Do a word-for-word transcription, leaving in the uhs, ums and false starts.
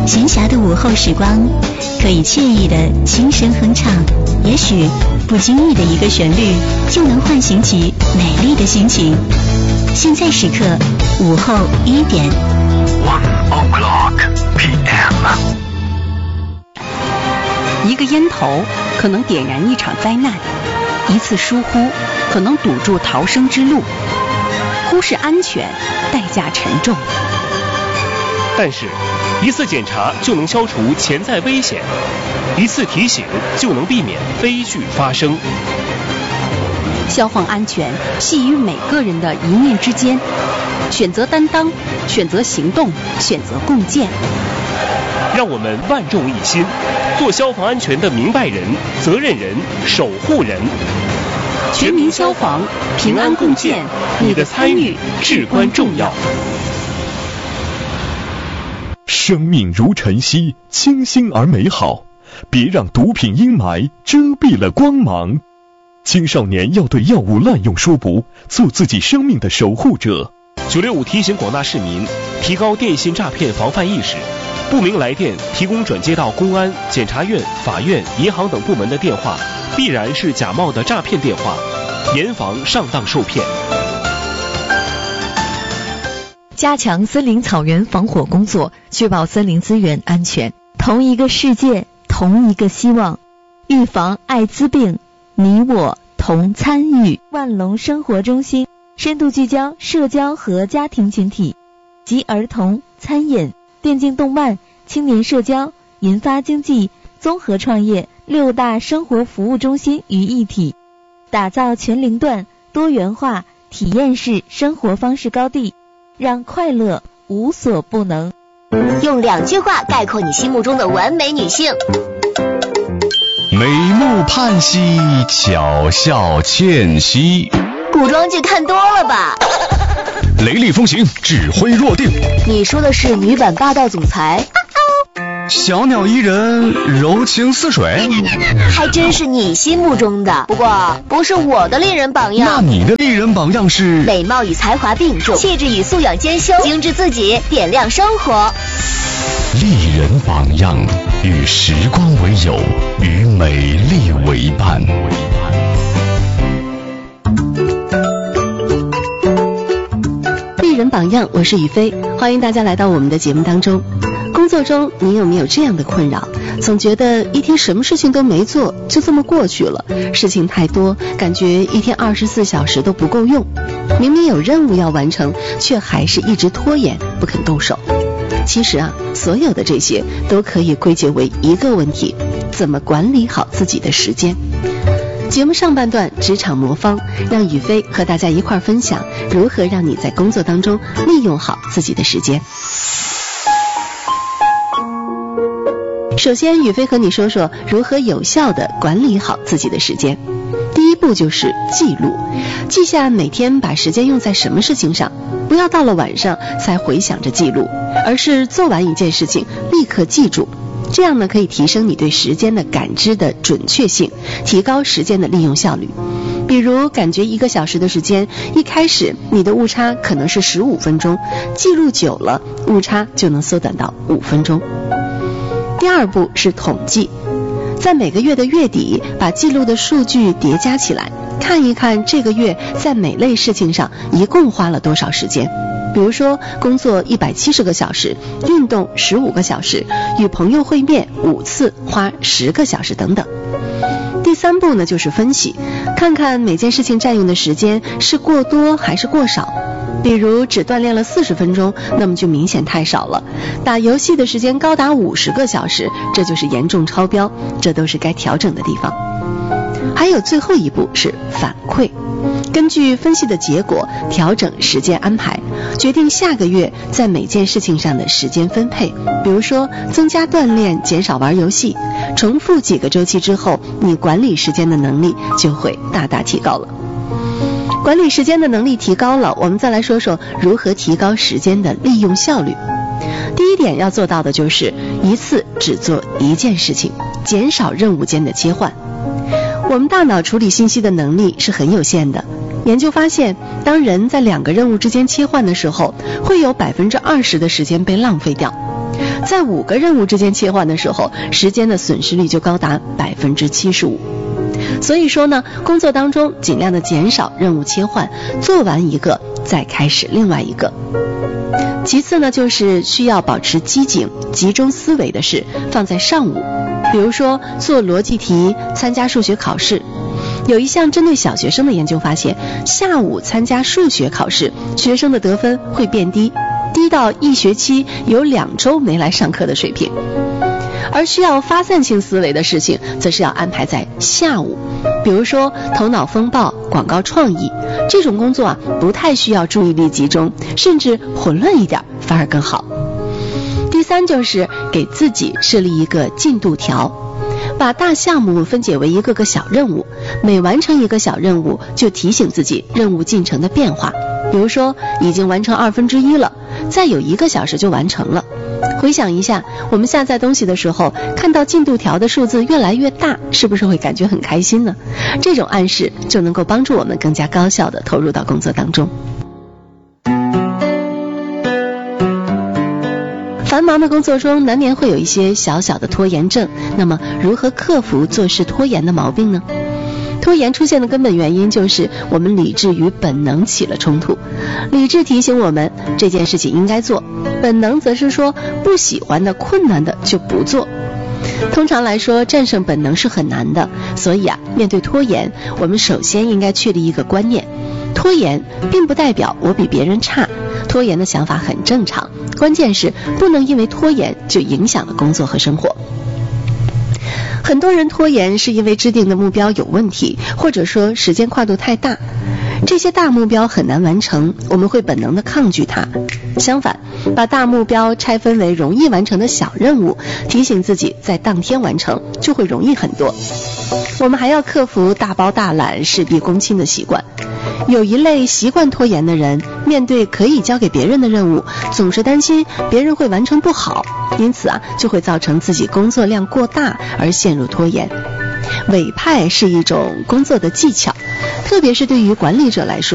闲暇的午后时光，可以惬意的轻声哼唱，也许不经意的一个旋律，就能唤醒起美丽的心情。现在时刻，午后一点。 One o'clock P M。 一个烟头可能点燃一场灾难，一次疏忽可能堵住逃生之路。忽视安全，代价沉重。 但是，一次检查就能消除潜在危险，一次提醒就能避免悲剧发生。 消防安全系于每个人的一念之间，选择担当，选择行动，选择共建。 让我们万众一心，做消防安全的明白人、责任人、守护人。 全民消防，平安共建，你的参与至关重要。 生命如晨曦，清新而美好，别让毒品阴霾遮蔽了光芒。青少年要对药物滥用说不，做自己生命的守护者。 九六五提醒广大市民提高电信诈骗防范意识，不明来电提供转接到公安、检察院、法院、银行等部门的电话，必然是假冒的诈骗电话，严防上当受骗。 加强森林草原防火工作，确保森林资源安全。同一个世界，同一个希望。预防艾滋病，你我同参与。万隆生活中心深度聚焦社交和家庭群体，集儿童、餐饮、电竞动漫、青年社交、银发经济、综合创业六大生活服务中心于一体，打造全龄段多元化体验式生活方式高地，让快乐无所不能。 用两句话概括你心目中的完美女性： 美目盼兮，巧笑倩兮。 古装剧看多了吧？ 雷厉风行，指挥若定。 你说的是女版霸道总裁？ 小鸟依人，柔情似水。 还真是你心目中的，不过不是我的丽人榜样。 那你的丽人榜样是？ 美貌与才华并重，气质与素养兼修，精致自己，点亮生活。 丽人榜样，与时光为友，与美丽为伴。 丽人榜样，我是雨飞，欢迎大家来到我们的节目当中。工作中你有没有这样的困扰？总觉得一天什么事情都没做，就这么过去了，事情太多，感觉一天二十四小时都不够用。明明有任务要完成，却还是一直拖延，不肯动手。其实啊，所有的这些都可以归结为一个问题：怎么管理好自己的时间。节目上半段职场魔方，让雨飞和大家一块分享如何让你在工作当中利用好自己的时间。首先，雨飞和你说说如何有效地管理好自己的时间。第一步就是记录，记下每天把时间用在什么事情上，不要到了晚上才回想着记录，而是做完一件事情立刻记住。这样呢，可以提升你对时间的感知的准确性，提高时间的利用效率。比如感觉一个小时的时间，一开始你的误差可能是十五分钟，记录久了，误差就能缩短到五分钟。第二步是统计，在每个月的月底，把记录的数据叠加起来，看一看这个月在每类事情上一共花了多少时间。比如说，工作一百七十个小时，运动十五个小时，与朋友会面五次，花十个小时等等。第三步呢，就是分析，看看每件事情占用的时间是过多还是过少。比如只锻炼了四十分钟，那么就明显太少了。打游戏的时间高达五十个小时，这就是严重超标，这都是该调整的地方。还有最后一步是反馈，根据分析的结果调整时间安排，决定下个月在每件事情上的时间分配。比如说增加锻炼，减少玩游戏，重复几个周期之后，你管理时间的能力就会大大提高了。管理时间的能力提高了，我们再来说说如何提高时间的利用效率。第一点要做到的就是一次只做一件事情，减少任务间的切换。我们大脑处理信息的能力是很有限的，研究发现，当人在两个任务之间切换的时候，会有百分之二十的时间被浪费掉。 在五个任务之间切换的时候，时间的损失率就高达百分之七十五。所以说呢，工作当中尽量的减少任务切换，做完一个再开始另外一个。其次呢，就是需要保持机警、集中思维的事放在上午，比如说做逻辑题、参加数学考试。有一项针对小学生的研究发现，下午参加数学考试，学生的得分会变低，低到一学期有两周没来上课的水平。而需要发散性思维的事情，则是要安排在下午，比如说头脑风暴、广告创意这种工作啊，不太需要注意力集中，甚至混乱一点反而更好。第三就是给自己设立一个进度条，把大项目分解为一个个小任务，每完成一个小任务就提醒自己任务进程的变化，比如说已经完成二分之一了，再有一个小时就完成了。回想一下，我们下载东西的时候，看到进度条的数字越来越大，是不是会感觉很开心呢？这种暗示就能够帮助我们更加高效地投入到工作当中。繁忙的工作中，难免会有一些小小的拖延症，那么如何克服做事拖延的毛病呢？拖延出现的根本原因就是我们理智与本能起了冲突。理智提醒我们这件事情应该做，本能则是说不喜欢的、困难的就不做。通常来说，战胜本能是很难的，所以啊，面对拖延，我们首先应该确立一个观念：拖延并不代表我比别人差，拖延的想法很正常，关键是不能因为拖延就影响了工作和生活。很多人拖延是因为制定的目标有问题，或者说时间跨度太大，这些大目标很难完成，我们会本能的抗拒它。相反，把大目标拆分为容易完成的小任务，提醒自己在当天完成，就会容易很多。我们还要克服大包大揽、事必躬亲的习惯。有一类习惯拖延的人，面对可以交给别人的任务，总是担心别人会完成不好，因此啊，就会造成自己工作量过大而陷入拖延。委派是一种工作的技巧，特别是对于管理者来说，